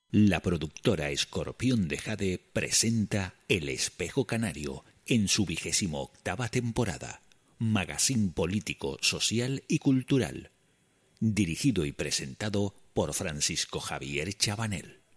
La productora Escorpión de Jade presenta El Espejo Canario en su 28ª temporada, magazín político, social y cultural, dirigido y presentado por Francisco Javier Chabanel.